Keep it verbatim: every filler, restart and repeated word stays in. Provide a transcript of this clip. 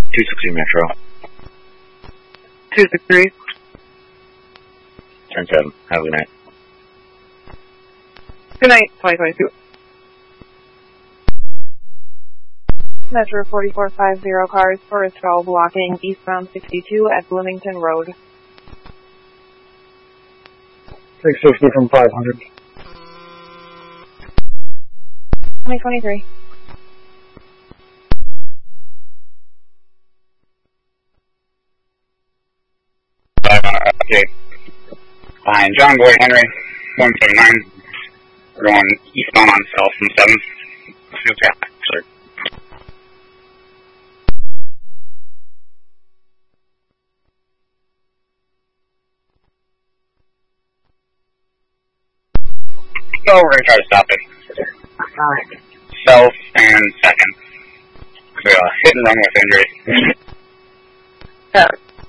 two sixty Metro. two six three. ten seven. Have a good night. Good night, twenty twenty-two. Metro forty-four fifty cars for a twelve blocking eastbound sixty-two at Bloomington Road. six sixty from five hundred. twenty twenty-three. Uh, okay. Behind John Boy Henry, one seven nine. We're going eastbound on South from seven. Field traffic, sir. So we're going to try to stop it. Alright. South and second. So, uh, hit and run with injury. Yeah.